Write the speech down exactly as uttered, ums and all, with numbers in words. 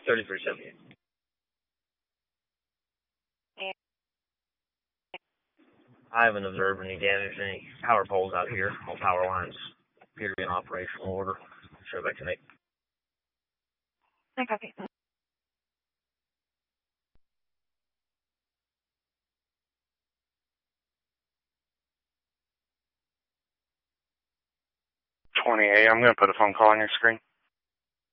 thirty-three seventy. I haven't observed any damage, any power poles out here. All power lines appear to be in operational order. Show back to Nick. I copy. twenty-eight, I'm going to put a phone call on your screen.